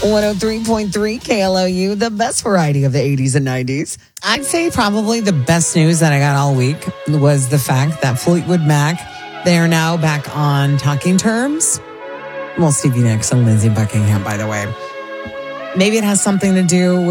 103.3 KLOU, the best variety of the 80s and 90s. I'd say probably the best news that I got all week was the fact that Fleetwood Mac, they are now back on talking terms. Well, Stevie Nicks and Lindsey Buckingham, by the way. Maybe it has something to do